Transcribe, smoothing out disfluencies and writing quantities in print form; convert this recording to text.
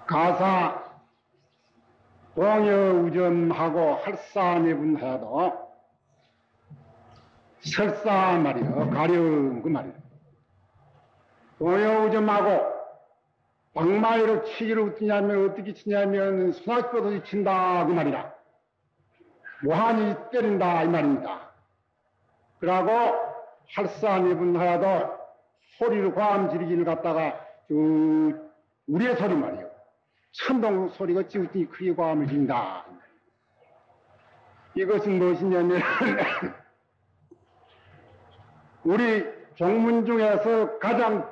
가사 동여우점하고 할사내분하여도 설사 말이요 가려운 그 말이요. 동여우점하고 방마이로 치기를 치냐면 어떻게 치냐면 소나기보다 친다 그 말이라. 무한히 때린다 이 말입니다. 그러고 할사내분하여도 소리를 과음 지르기를 갖다가 우리의 소리 말이요. 천동 소리가 찌우찌 크게 과음을 지른다. 이것은 무엇이냐면 우리 종문 중에서 가장